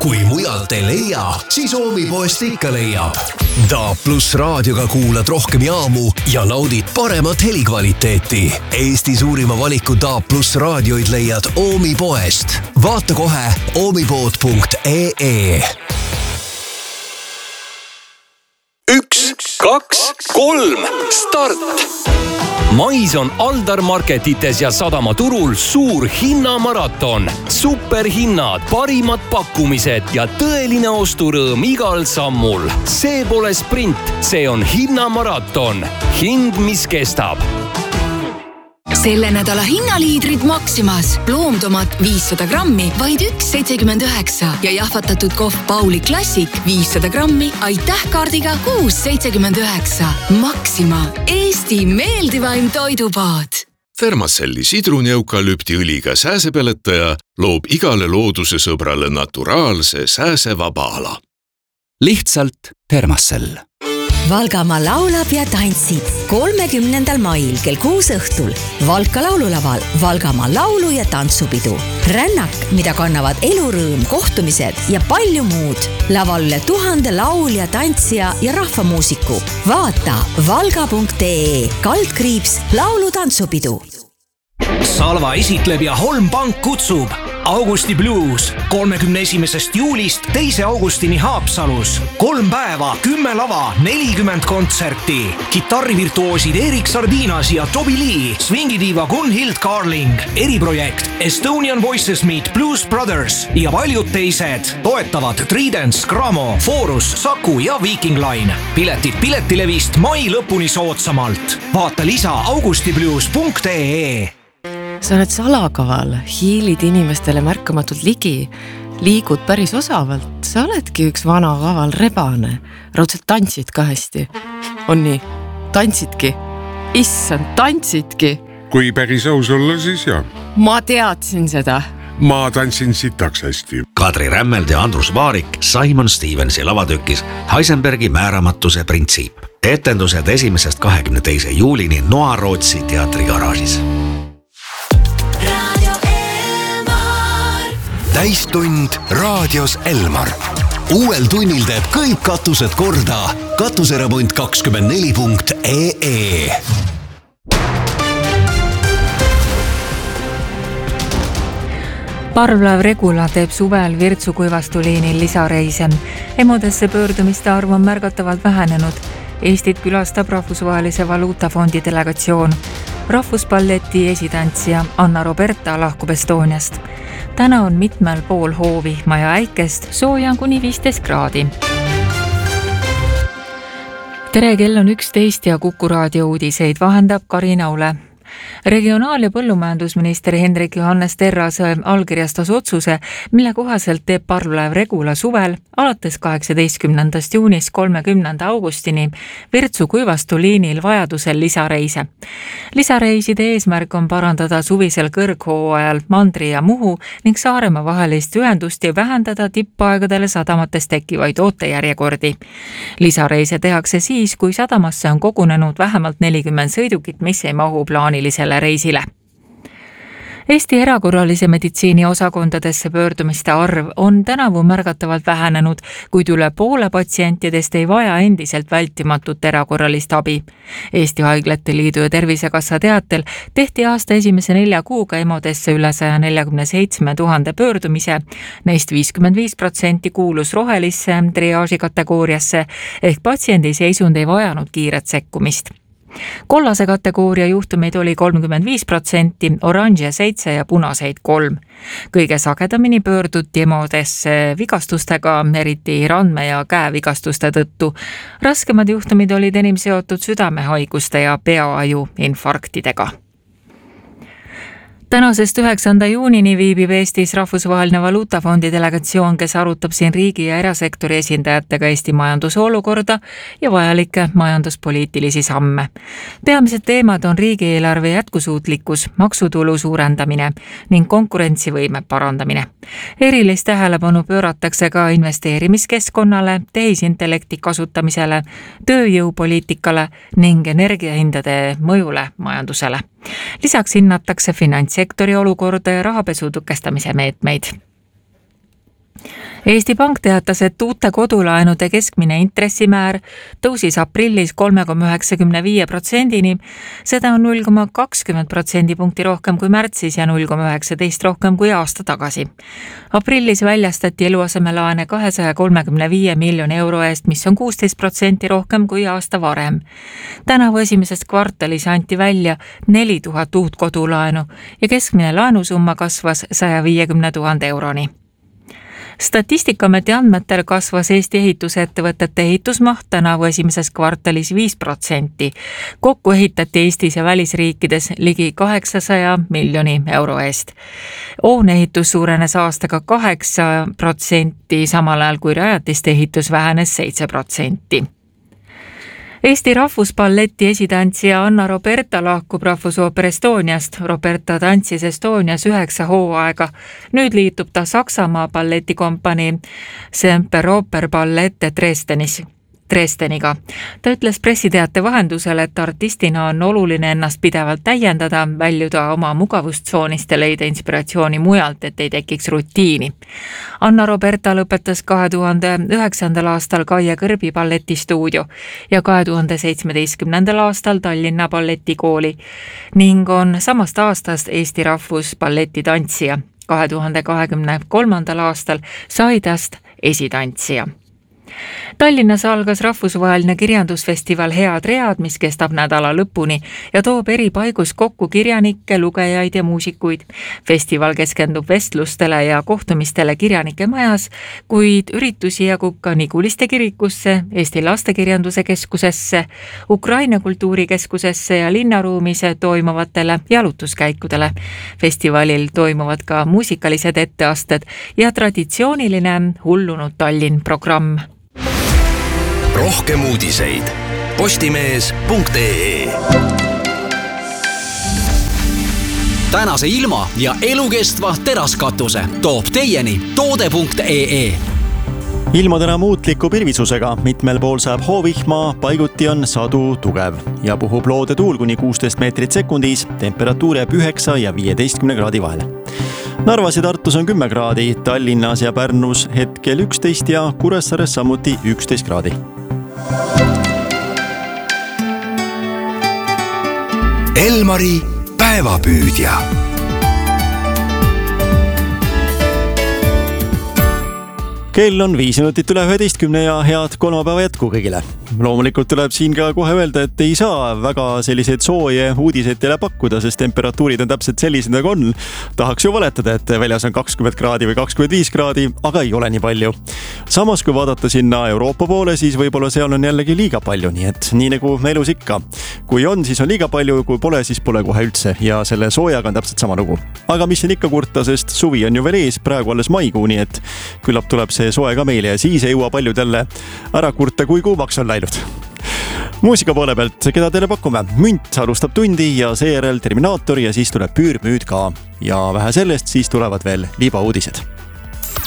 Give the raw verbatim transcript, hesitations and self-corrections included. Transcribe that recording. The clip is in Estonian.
kui mujalt ei leia, siis Oomipoest ikka leiab. D A plus raadioga kuulad rohkem jaamu ja naudid paremat helikvaliteeti. Eesti suurima valiku D A plus raadioid leiad Oomipoest. Vaata kohe oomipood punkt ee. Üks, kaks, kolm, start! Mais on Aldar Marketites ja Sadamaturul suur hinnamaraton. Superhinnad, parimad pakkumised ja tõeline osturõõm igal sammul. See pole sprint, see on hinnamaraton. Hind, mis kestab. Selle nädala hinnaliidrid Maximas. Loomtomat viissada grammi, vaid üks seitsekümmend üheksa ja jahvatatud kohv Pauli Classic viissada grammi, aitäh kaardiga kuus seitsekümmend üheksa. Maxima, Eesti meeldivaim toidupaad. Thermacelli sidruneukalüptiõliga sääsepeletaja loob igale looduse sõbrale naturaalse sääsevaba ala. Lihtsalt Thermacell. Valgamaa laulab ja tantsib kolmekümnendal mail kell kuus õhtul Valka laululaval Valgamaa laulu- ja tantsupidu. Rännak, mida kannavad elurõõm, kohtumised ja palju muud. Laval üle tuhande laulja, tantsija ja rahvamuusiku. Vaata valga punkt ee kaldkriips laulu tantsupidu. Salva esitleb ja Holm Pank kutsub Augusti Blues kolmekümne esimesest juulist teise augustini Haapsalus. Kolm päeva, kümme lava, nelikümmend kontserti. Kitarrivirtuoosid Erik Sardinas ja Toby Lee, swingidiiva Gunhild Carling, eriprojekt Estonian Voices Meet Blues Brothers ja paljud teised. Toetavad Tridents, Gramo, Forus, Saku ja Viking Line. Piletid piletilevist mai lõpuni soodsamalt. Vaata lisa augustiblues punkt ee. Sa oled salakaval, hiilid inimestele märkamatult ligi, liigud päris osavalt, sa oledki üks vana kaval rebane, raudselt tantsid ka hästi. On nii, tantsidki, issand, tantsidki. Kui päris aus olla, siis jah. Ma teadsin seda. Ma tantsin sitaks hästi. Kadri Rämmeld ja Andrus Vaarik Simon Stevensi lavatükis Heisenbergi määramatuse printsiip. Etendused esimesest kahekümne teise juulini Noa-Rootsi teatrigaraažis. Täistund raadios Elmar. Uuel tunnil teeb kõik katused korda. Katuseremont kakskümmend neli punkt ee. Parvlaev Regula teeb suvel Virtsu kuivastuliinil lisareise. Emodesse pöördumiste arv on märgatavalt vähenenud. Eestit külastab Rahvusvahelise Valuutafondi delegatsioon. Rahvuspalleti esitantsija Anna Roberta lahkub Estoniast. Täna on mitmel pool hoovihma ja äikest, sooja on kuni viisteist kraadi. Tere, kell on üksteist ja Kuku raadio uudiseid vahendab Karina Ule. Regionaal- ja põllumajandusminister Hendrik Johannes Terras allkirjastas otsuse, mille kohaselt teeb parvlaev Regula suvel alates kaheksateistkümnendast juunist kolmekümnenda augustini Virtsu kuivastuliinil vajadusel lisareise. Lisareiside eesmärk on parandada suvisel kõrghooajal Mandri ja Muhu ning Saaremaa vahelist ühendust ja vähendada tippaegadele sadamates tekkivaid ootejärjekordi. Lisareise tehakse siis, kui sadamasse on kogunenud vähemalt nelikümmend sõidukit, mis ei mahu plaanilisele reisile. Eesti erakorralise meditsiini osakondadesse pöördumiste arv on tänavu märgatavalt vähenenud, kuid üle poole patsientidest ei vaja endiselt vältimatut erakorralist abi. Eesti Haiglate Liidu ja Tervisekassa teatel tehti aasta esimese nelja kuuga emodesse üle saja neljakümne seitsme tuhande pöördumise, neist viiskümmend viis protsenti kuulus rohelisse triaaži kategooriasse ehk patsiendi seisund ei vajanud kiiret sekkumist. Kollase kategooria juhtumeid oli kolmkümmend viis protsenti, oranže seitse ja punaseid kolm. Kõige sagedamini pöörduti emodesse vigastustega, eriti randme- ja käevigastuste tõttu. Raskemad juhtumid olid enim seotud südamehaiguste ja peaaju infarktidega. Tänasest üheksanda juunini viibib Eestis Rahvusvaheline Valuutafondi delegatsioon, kes arutab siin riigi ja erasektori esindajatega Eesti majanduse olukorda ja vajalikke majanduspoliitilisi samme. Peamised teemad on riigieelarve jätkusuutlikkus, maksutulu suurendamine ning konkurentsivõime parandamine. Erilist tähelepanu pööratakse ka investeerimiskeskkonnale, tehisintellekti kasutamisele, tööjõupoliitikale ning energiahindade mõjule majandusele. Lisaks hinnatakse finantssektori olukorda ja rahapesu tõkestamise meetmeid. Eesti Pank teatas, et uute kodulaenude keskmine intressimäär tõusis aprillis kolme koma üheksakümne viie protsendini, seda on null koma kakskümmend protsendipunkti rohkem kui märtsis ja null koma üheksateist rohkem kui aasta tagasi. Aprillis väljastati eluasemelaene kahesaja kolmekümne viie miljoni euro eest, mis on kuusteist protsenti rohkem kui aasta varem. Tänavu esimeses kvartalis anti välja neli tuhat uut kodulaenu ja keskmine laenusumma kasvas saja viiekümne tuhande euroni. Statistikaameti andmetel kasvas Eesti ehitusettevõtete ehitusmaht tänavu esimeses kvartalis viis protsenti. Kokku ehitati Eestis ja välisriikides ligi kaheksasaja miljoni euro eest. Hooneehitus suurenes aastaga kaheksa protsenti, samal ajal kui rajatiste ehitus vähenes seitse protsenti. Eesti Rahvusballeti esitantsija Anna Roberta lahkub Rahvusooper Estoniast. Roberta tantsis Estonias üheksa hooaega. Nüüd liitub ta Saksamaa balletikompanii Semperoper Ballette Dresdenis. Dresdeniga. Ta ütles pressiteate vahendusel, et artistina on oluline ennast pidevalt täiendada, väljuda oma mugavustsoonist ja leida inspiratsiooni mujalt, et ei tekiks rutiini. Anna Roberta lõpetas kahe tuhande üheksandal aastal Kaie Kõrbi balletistuudio ja kahe tuhande seitsmeteistkümnendal aastal Tallinna balletikooli ning on samast aastast Eesti Rahvusballeti tantsija. kahe tuhande kahekümne kolmandal aastal sai tast esitantsija. Tallinnas algas rahvusvaheline kirjandusfestival Head read, mis kestab nädala lõpuni ja toob eri paigus kokku kirjanikke, lugejaid ja muusikuid. Festival keskendub vestlustele ja kohtumistele kirjanike majas, kuid üritusi jagub ka Niguliste kirikusse, Eesti Lastekirjanduse keskusesse, Ukraina kultuurikeskusesse ja linnaruumis toimuvatele jalutuskäikudele. Festivalil toimuvad ka muusikalised etteasted ja traditsiooniline Hullunud Tallinn programm. Rohkem uudiseid postimees punkt ee. Tänase ilma ja elukestva teraskatuse toob teieni toode punkt ee. Ilma täna muutliku pilvisusega, mitmel pool saab hoovihma, paiguti on sadu tugev ja puhub loode tuul kuni kuusteist meetrit sekundis, temperatuur jääb üheksa ja viieteistkümne kraadi vahele. Narvas ja Tartus on kümme kraadi, Tallinnas ja Pärnus hetkel üksteist ja Kuressaares samuti üksteist kraadi. Elmari päevapüüdja. Kell on viis minutit üle üheteistkümne ja head kolmapäeva jätku kõigile. Loomulikult tuleb siin ka kohe öelda, et ei saa väga selliseid sooje uudiseid teile pakkuda, sest temperatuurid on täpselt sellised nagu on. Tahaks ju valetada, et väljas on kakskümmend kraadi või kakskümmend viis kraadi, aga ei ole nii palju. Samas, kui vaadata sinna Euroopa poole, siis võib-olla seal on jällegi liiga palju, nii et nii nagu elus ikka. Kui on, siis on liiga palju, kui pole, siis pole kohe üldse ja selle soojaga on täpselt sama lugu. Aga mis on ikka kurta, sest suvi on ju veel ees, praegu alles maikuu, nii et küllap tuleb see soe ka meile ja siis ei jõua paljud jälle ära kurta, kui kuumaks on läinud. Muusika poole pealt, keda teile pakume? Münt alustab tundi ja seejärel Terminaator ja siis tuleb Püürmüüd ka. Ja vähe sellest, siis tulevad veel libauudised.